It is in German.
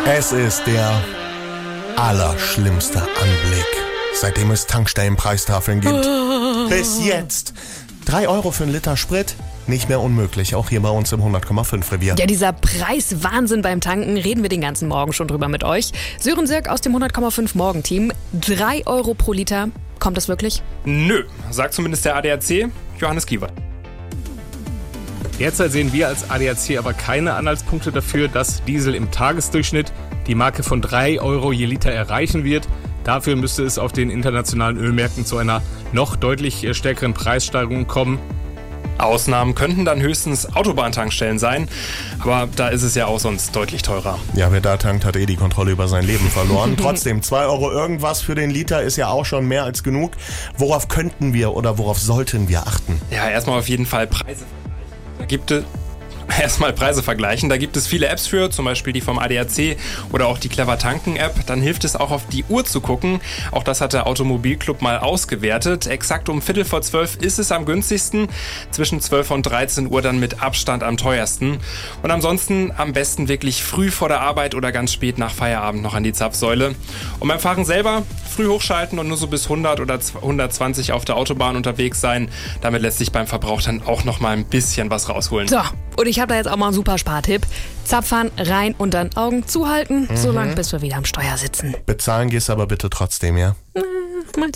Es ist der allerschlimmste Anblick, seitdem es Tankstellenpreistafeln gibt. Bis jetzt. 3 Euro für einen Liter Sprit, nicht mehr unmöglich, auch hier bei uns im 100,5 Revier. Ja, dieser Preiswahnsinn beim Tanken, reden wir den ganzen Morgen schon drüber mit euch. Sören Sirk aus dem 100,5 Morgenteam. 3 Euro pro Liter, kommt das wirklich? Nö, sagt zumindest der ADAC, Johannes Kiewer. Derzeit sehen wir als ADAC aber keine Anhaltspunkte dafür, dass Diesel im Tagesdurchschnitt die Marke von 3 Euro je Liter erreichen wird. Dafür müsste es auf den internationalen Ölmärkten zu einer noch deutlich stärkeren Preissteigerung kommen. Ausnahmen könnten dann höchstens Autobahntankstellen sein, aber da ist es ja auch sonst deutlich teurer. Ja, wer da tankt, hat die Kontrolle über sein Leben verloren. Trotzdem, 2 Euro irgendwas für den Liter ist ja auch schon mehr als genug. Worauf könnten wir oder worauf sollten wir achten? Ja, erstmal auf jeden Fall Preise vergleichen. Da gibt es viele Apps für, zum Beispiel die vom ADAC oder auch die Clever Tanken App. Dann hilft es auch auf die Uhr zu gucken. Auch das hat der Automobilclub mal ausgewertet. Exakt um 11:45 ist es am günstigsten. Zwischen 12 und 13 Uhr dann mit Abstand am teuersten. Und ansonsten am besten wirklich früh vor der Arbeit oder ganz spät nach Feierabend noch an die Zapfsäule. Und beim Fahren selber früh hochschalten und nur so bis 100 oder 120 auf der Autobahn unterwegs sein. Damit lässt sich beim Verbrauch dann auch noch mal ein bisschen was rausholen. So, und ich habe da jetzt auch mal einen super Spartipp. Zapfhahn rein und dann Augen zuhalten, solange bis wir wieder am Steuer sitzen. Bezahlen gehst aber bitte trotzdem, ja?